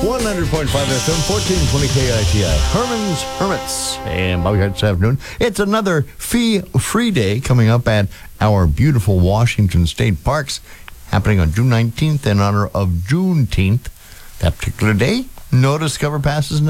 100.5 FM, 1420 KITI. Herman's Hermits. And Bobby Hart this afternoon. It's another fee-free day coming up at our beautiful Washington State Parks, happening on June 19th in honor of Juneteenth. That particular day, no Discover passes